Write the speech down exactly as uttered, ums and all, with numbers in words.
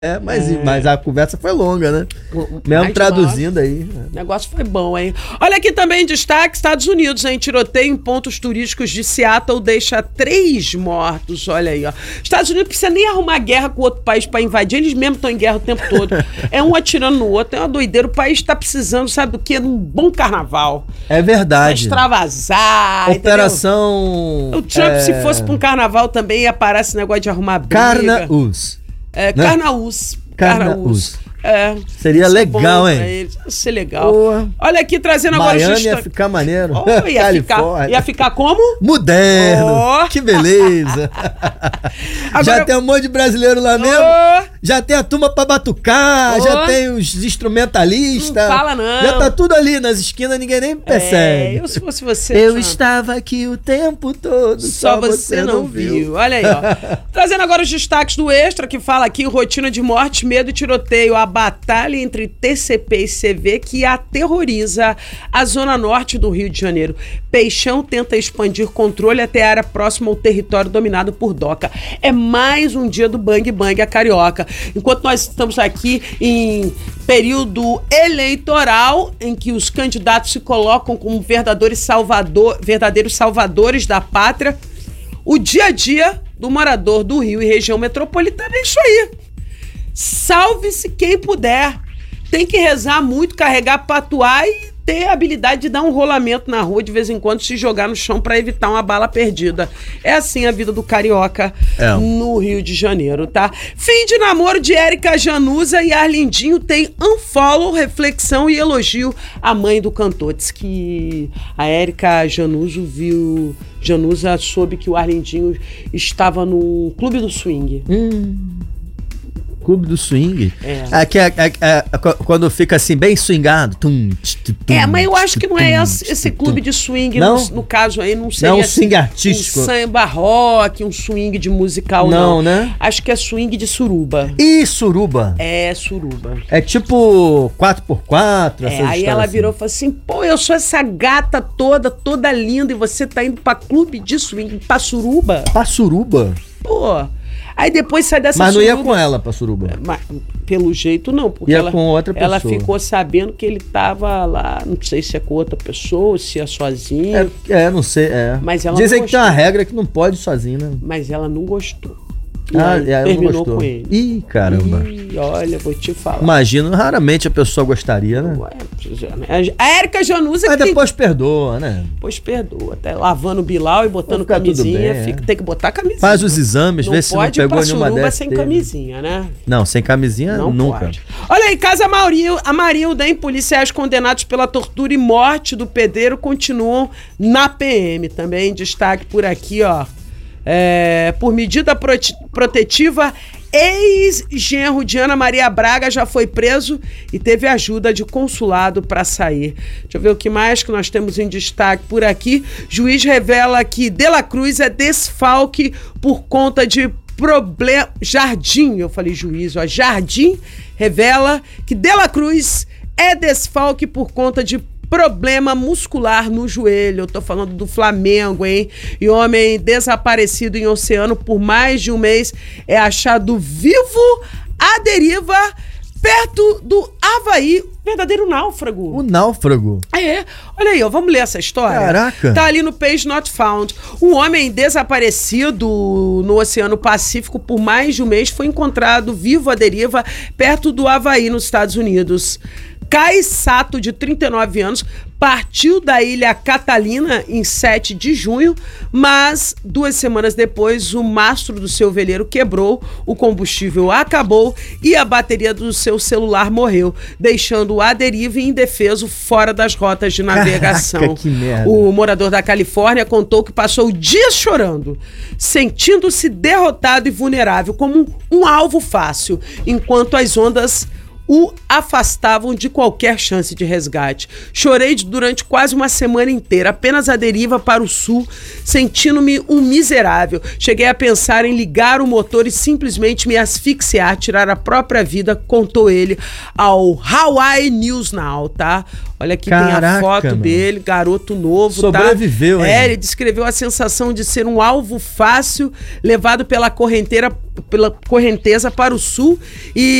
É, mas, é. mas a conversa foi longa, né? Mesmo mais traduzindo aí. O negócio foi bom, hein? Olha aqui também destaque, Estados Unidos, hein? Tiroteio em pontos turísticos de Seattle deixa três mortos, olha aí, ó. Estados Unidos não precisa nem arrumar guerra com outro país pra invadir, eles mesmos estão em guerra o tempo todo. É um atirando no outro, é uma doideira. O país tá precisando, sabe do quê? De um bom carnaval. É verdade. Pra extravasar, Operação... Entendeu? O Trump, é... se fosse pra um carnaval também, ia parar esse negócio de arrumar briga. Carnaús. É, né? Carnaús. Carnaús. É, seria legal, hein? Eles. Ia ser legal. Boa. Olha aqui, trazendo agora... Miami justa... ia ficar maneiro. Oh, ia, ficar, ia ficar como? Moderno. Oh. Que beleza. Agora... Já tem um monte de brasileiro lá mesmo. Oh. Já tem a turma pra batucar, oh. já tem os instrumentalistas. Não fala não. Já tá tudo ali nas esquinas, ninguém nem percebe. É, eu se fosse você... Eu estava aqui o tempo todo, só, só você, você não viu. viu. Olha aí, ó. Trazendo agora os destaques do Extra, que fala aqui, rotina de morte, medo e tiroteio. A batalha entre T C P e C V que aterroriza a zona norte do Rio de Janeiro. Peixão tenta expandir controle até a área próxima ao território dominado por DOCA. É mais um dia do Bang Bang a Carioca. Enquanto nós estamos aqui em período eleitoral, em que os candidatos se colocam como verdadeiros, salvador, verdadeiros salvadores da pátria, o dia a dia do morador do Rio e região metropolitana é isso aí. Salve-se quem puder. Tem que rezar muito, carregar patuá e ter a habilidade de dar um rolamento na rua de vez em quando, se jogar no chão para evitar uma bala perdida. É assim a vida do carioca é. no Rio de Janeiro, tá? Fim de namoro de Érica Januza e Arlindinho tem unfollow, reflexão e elogio à mãe do cantor. Diz que a Érica Januza viu... Januza soube que o Arlindinho estava no Clube do Swing. Hum... Clube do swing? É. Aqui, é, é, é, quando fica assim, bem swingado. Tum, tum, é, mas eu acho que não é esse, esse clube de swing, não? No, no caso aí, não seria não, um swing artístico. Um samba rock, um swing de musical, não. Não, né? Acho que é swing de suruba. Ih, suruba? É, suruba. É tipo quatro por quatro? É, aí ela assim. virou e falou assim, pô, eu sou essa gata toda, toda linda, e você tá indo pra clube de swing, pra suruba? Pra suruba? Pô... Aí depois sai dessa Mas não suruba. ia com ela pra suruba? Mas, pelo jeito não, porque ia ela, com outra pessoa. Ela ficou sabendo que ele tava lá, não sei se é com outra pessoa, se é sozinho. É, é não sei, é. Mas ela Dizem que tem uma regra que não pode ir sozinho, né? Mas ela não gostou. Ah, aí, ela terminou não gostou. com ele. Ih, caramba. Ih, olha, vou te falar. Imagino, raramente a pessoa gostaria, né? Ué, a Érica Januza... Mas depois tem... perdoa, né? Depois perdoa. Até lavando o bilau e botando camisinha, bem, fica, é. tem que botar camisinha. Faz os exames, vê se não pegou nenhuma dessas. sem camisinha, né? Não, sem camisinha não nunca. Pode. Olha aí, caso Amarilda, hein? Policiais condenados pela tortura e morte do pedreiro continuam na P M. Também destaque por aqui, ó. É, por medida prote- protetiva, ex-genro de Ana Maria Braga já foi preso e teve ajuda de consulado para sair. Deixa eu ver o que mais que nós temos em destaque por aqui. Juiz revela que De La Cruz é desfalque por conta de problema... Jardim, eu falei juiz, ó. Jardim revela que De La Cruz é desfalque por conta de problema muscular no joelho. Eu tô falando do Flamengo, hein? E homem desaparecido em oceano por mais de um mês é achado vivo à deriva perto do Havaí. Verdadeiro náufrago. O náufrago? É. Olha aí, ó, vamos ler essa história? Caraca. Tá ali no Page Not Found. Um homem desaparecido no Oceano Pacífico por mais de um mês foi encontrado vivo à deriva perto do Havaí, nos Estados Unidos. Kai Sato, de trinta e nove anos, partiu da ilha Catalina em sete de junho, mas duas semanas depois o mastro do seu veleiro quebrou, o combustível acabou e a bateria do seu celular morreu, deixando-o à deriva e indefeso fora das rotas de navegação. Caraca, que merda. O morador da Califórnia contou que passou dias chorando, sentindo-se derrotado e vulnerável, como um alvo fácil, enquanto as ondas o afastavam de qualquer chance de resgate. Chorei durante quase uma semana inteira, apenas à deriva para o sul, sentindo-me um miserável. Cheguei a pensar em ligar o motor e simplesmente me asfixiar, tirar a própria vida, contou ele ao Hawaii News Now, tá? Olha aqui, Caraca, tem a foto mano. dele, garoto novo, Sobreviveu, tá? hein? É, ele descreveu a sensação de ser um alvo fácil, levado pela correnteira, pela correnteza para o sul e